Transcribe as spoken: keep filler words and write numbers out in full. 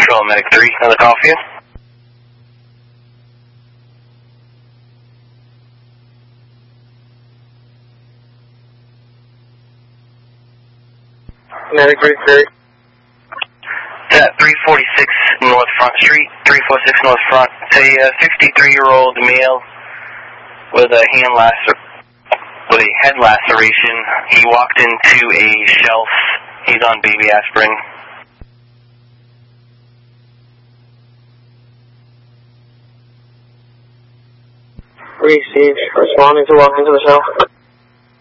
Control, Medic three, another call for you. Medic three, three. At three forty-six North Front Street, three forty-six North Front. It's a sixty-three-year-old male with a hand lacer, with a head laceration. He walked into a shelf. He's on baby aspirin. Received. Responding to walk into the shelf.